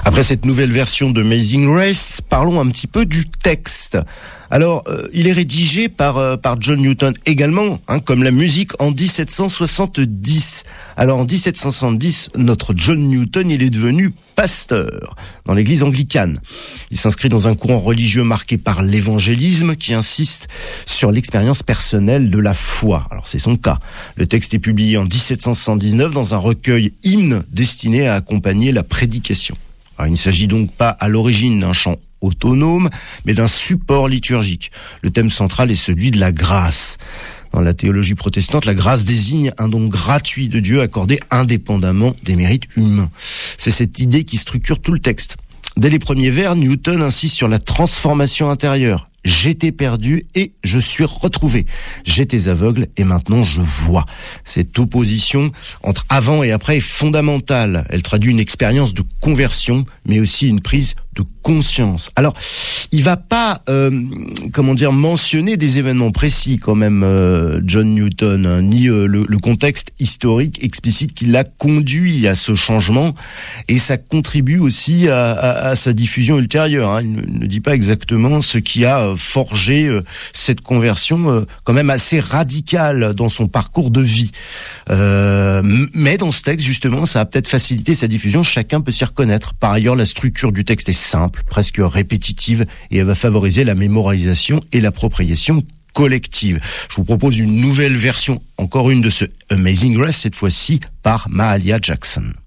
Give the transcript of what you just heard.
Après cette nouvelle version de Amazing Grace, parlons un petit peu du texte. Alors, il est rédigé par John Newton également, comme la musique, en 1770. Alors, en 1770, notre John Newton, il est devenu pasteur dans l'église anglicane. Il s'inscrit dans un courant religieux marqué par l'évangélisme qui insiste sur l'expérience personnelle de la foi. Alors, c'est son cas. Le texte est publié en 1779 dans un recueil hymne destiné à accompagner la prédication. Alors, il ne s'agit donc pas à l'origine d'un chant autonome, mais d'un support liturgique. Le thème central est celui de la grâce. Dans la théologie protestante, la grâce désigne un don gratuit de Dieu accordé indépendamment des mérites humains. C'est cette idée qui structure tout le texte. Dès les premiers vers, Newton insiste sur la transformation intérieure. J'étais perdu et je suis retrouvé. J'étais aveugle et maintenant je vois. Cette opposition entre avant et après est fondamentale. Elle traduit une expérience de conversion, mais aussi une prise de conscience. Alors, il va pas, mentionner des événements précis quand même, John Newton, ni le contexte historique explicite qui l'a conduit à ce changement, et ça contribue aussi à sa diffusion ultérieure. Il ne dit pas exactement ce qui a forgé cette conversion quand même assez radicale dans son parcours de vie. Mais dans ce texte, justement, ça a peut-être facilité sa diffusion. Chacun peut s'y reconnaître. Par ailleurs, la structure du texte est simple, presque répétitive, et elle va favoriser la mémorisation et l'appropriation collective. Je vous propose une nouvelle version, encore une de ce Amazing Grace, cette fois-ci par Mahalia Jackson.